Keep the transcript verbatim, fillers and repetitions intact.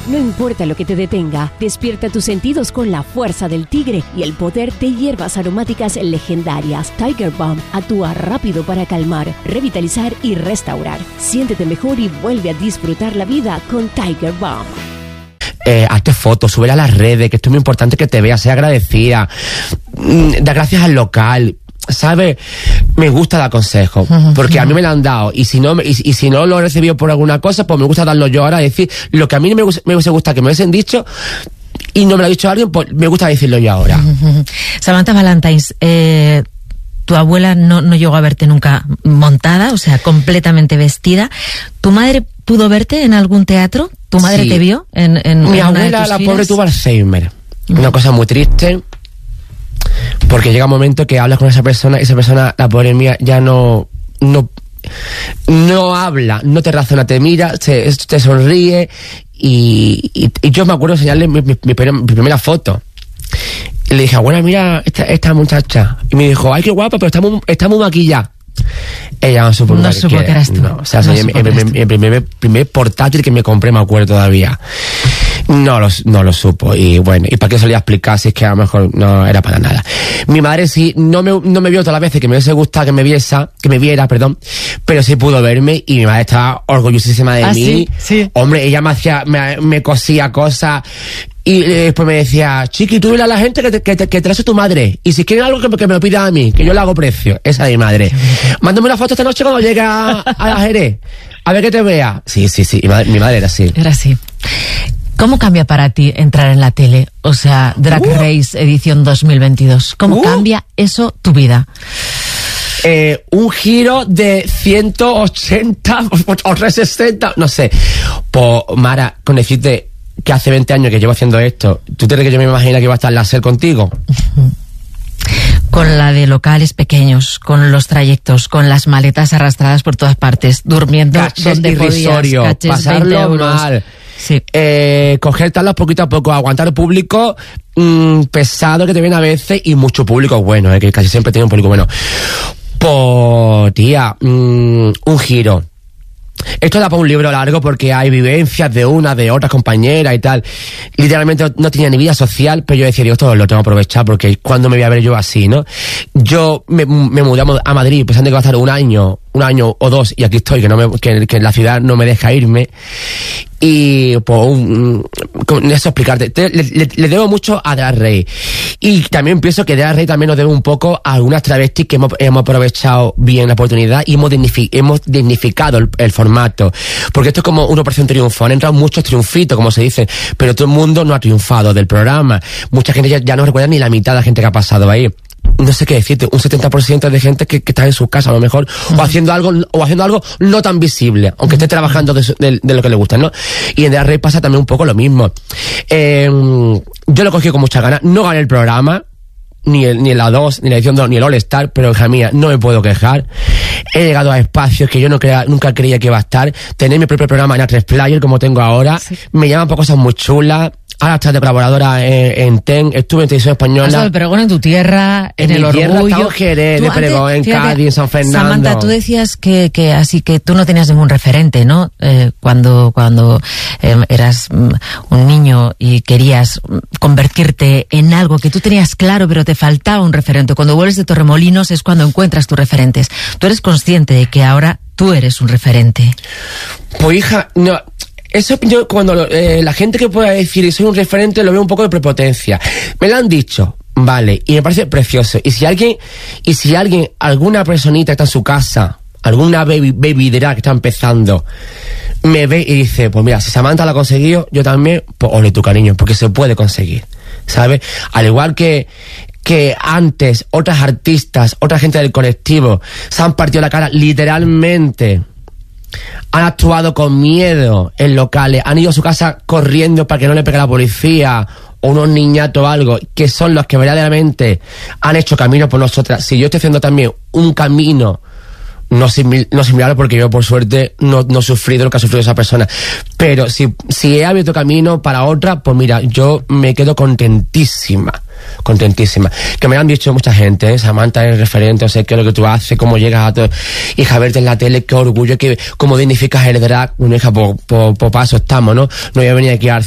No importa lo que te detenga, despierta tus sentidos con la fuerza del tigre y el poder de hierbas aromáticas legendarias. Tiger Balm actúa rápido para calmar, revitalizar y restaurar. Siéntete mejor y vuelve a disfrutar la vida con Tiger Balm. Eh, hazte fotos, súbela a las redes, que esto es muy importante que te veas, sea agradecida, mm, da gracias al local, ¿sabes? Me gusta dar consejos, porque a mí me lo han dado, y si no, y, y si no lo he recibido por alguna cosa, pues me gusta darlo yo ahora, decir lo que a mí me, me hubiese gustado que me hubiesen dicho, y no me lo ha dicho alguien, pues me gusta decirlo yo ahora. Samantha Valentines, eh, tu abuela no, no llegó a verte nunca montada, o sea, completamente vestida. ¿Tu madre pudo verte en algún teatro? ¿Tu madre Sí. te vio en, en Mi en una de abuela, tus la giras? pobre, tuvo Alzheimer. Una cosa muy triste, porque llega un momento que hablas con esa persona y esa persona, la pobre mía, ya no no no habla, no te razona, te mira, te, te sonríe y, y, y yo me acuerdo enseñarle mi, mi, mi, primera, mi primera foto. Y le dije, abuela, mira esta, esta muchacha. Y me dijo, ay, qué guapa, pero está muy, está muy maquillada. Ella no supo, No supo que eras tú. No, o sea, No soy supo el, que el- eras tú. el primer, primer portátil que me compré, me acuerdo todavía. No lo, no lo supo. Y bueno, ¿y para qué solía explicar si es que a lo mejor no era para nada? Mi madre sí, no me, no me vio todas las veces que me hubiese gustado que me viesa, que me viera, perdón, pero sí pudo verme y mi madre estaba orgullosísima de ¿Ah, mí. sí? Sí. Hombre, ella me hacía, me, me cosía cosas. Y eh, después me decía, chiqui, tú dile a la gente que te, que te, que te la hace tu madre. Y si quieren algo, que, que me lo pidan a mí, que yo le hago precio. Esa es mi madre. Mándame una foto esta noche cuando llegue a, a la Jerez. A ver que te vea. Sí, sí, sí. Mi madre, mi madre era así. Era así. ¿Cómo cambia para ti entrar en la tele? O sea, Drag Uh. Race edición dos mil veintidós. ¿Cómo Uh. cambia eso tu vida? Eh, un giro de ciento ochenta o trescientos sesenta, no sé. Pues, Mara, con decirte que hace veinte años que llevo haciendo esto, ¿tú te crees que yo me imagino que iba a estar en la SER contigo? Con la de locales pequeños, con los trayectos, con las maletas arrastradas por todas partes, durmiendo Cachés donde irrisorio, podías, cachés veinte pasarlo euros. mal. Sí. Eh, coger talas poquito a poco, aguantar el público mmm, pesado que te viene a veces y mucho público bueno, eh, que casi siempre tiene un público bueno. Pues, tía, mmm, un giro. Esto da para un libro largo porque hay vivencias de una, de otras compañeras y tal. Literalmente no tenía ni vida social, pero yo decía, Dios, todo lo tengo que aprovechar porque cuando me voy a ver yo así, ¿no? Yo me, me mudé a Madrid pensando que iba a estar un año, un año o dos, y aquí estoy, que no me, que, que la ciudad no me deja irme. Y pues un, con eso explicarte, Te- le, le, le debo mucho a Drag Race, y también pienso que Drag Race también nos debe un poco a algunas travestis que hemos, hemos aprovechado bien la oportunidad y hemos, dignifi- hemos dignificado el, el formato, porque esto es como una operación triunfo, han entrado muchos triunfitos, como se dice, pero todo el mundo no ha triunfado del programa, mucha gente ya, ya no recuerda ni la mitad de la gente que ha pasado ahí. No sé qué decirte, un setenta por ciento de gente que, que está en su casa a lo mejor, uh-huh. o haciendo algo o haciendo algo no tan visible, aunque uh-huh. esté trabajando de, de, de lo que le gusta, ¿no? Y en Drag Race pasa también un poco lo mismo. Eh, yo lo he cogido con muchas ganas, no gané el programa, ni el, ni la dos, ni la edición dos, ni el All Star, pero hija mía, no me puedo quejar. He llegado a espacios que yo no crea, nunca creía que iba a estar. Tener mi propio programa en A tres Player, como tengo ahora, sí. Me llaman por cosas muy chulas. Ahora estás de colaboradora en, en T E N, estuve en Televisión Española. Has dado el pregón en tu tierra, en, en el tierra, orgullo. En Jerez, de pregón, en fíjate, Cádiz, en San Fernando. Samantha, tú decías que, que así que tú no tenías ningún referente, ¿no? Eh, cuando cuando eh, eras um, un niño y querías um, convertirte en algo que tú tenías claro, pero te faltaba un referente. Cuando vuelves de Torremolinos es cuando encuentras tus referentes. Tú eres consciente de que ahora tú eres un referente. Pues hija, no... Eso yo cuando eh, la gente que pueda decir soy un referente lo veo un poco de prepotencia. Me lo han dicho, vale, y me parece precioso. Y si alguien, y si alguien, alguna personita que está en su casa, alguna baby, baby drag que está empezando, me ve y dice, pues mira, si Samantha lo ha conseguido, yo también, pues ole tu cariño, porque se puede conseguir, ¿sabes? Al igual que que antes otras artistas, otra gente del colectivo se han partido la cara literalmente, han actuado con miedo en locales, han ido a su casa corriendo para que no le pegue la policía o unos niñatos o algo, que son los que verdaderamente han hecho camino por nosotras. Si yo estoy haciendo también un camino, no, simil, no similar, porque yo por suerte no, no he sufrido lo que ha sufrido esa persona, pero si, si he abierto camino para otra, pues mira, yo me quedo contentísima. Contentísima. Que me lo han dicho mucha gente, ¿eh? Samantha es referente, o sea, qué es lo que tú haces, cómo llegas a todo. Hija, verte en la tele, qué orgullo, que cómo dignificas el drag. Una hija, por, por, por paso estamos, ¿no? No voy a venir aquí a